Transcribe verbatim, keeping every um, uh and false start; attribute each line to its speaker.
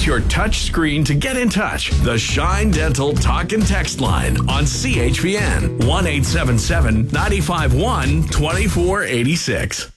Speaker 1: your touch screen to get in touch. The Shine Dental Talk and Text line on C H P N one eight seven seven, nine five one, two four eight six.